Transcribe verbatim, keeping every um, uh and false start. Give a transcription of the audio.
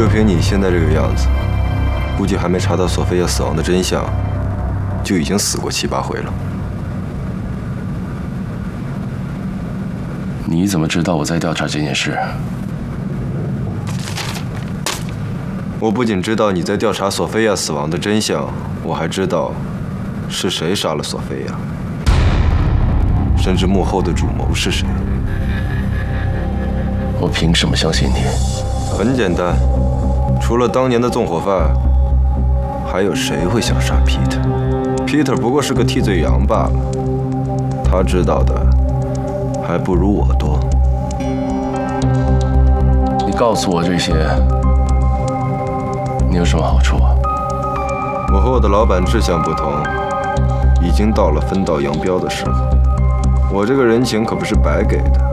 就凭你现在这个样子，估计还没查到索菲亚死亡的真相，就已经死过七八回了。 你怎么知道我在调查这件事？ 我不仅知道你在调查索菲亚死亡的真相，我还知道是谁杀了索菲亚，甚至幕后的主谋是谁。 我凭什么相信你？ 很简单，除了当年的纵火犯，还有谁会想杀 Peter？Peter 不过是个替罪羊罢了，他知道的还不如我多。 你告诉我这些，你有什么好处啊？ 我和我的老板志向不同，已经到了分道扬镳的时候。我这个人情可不是白给的。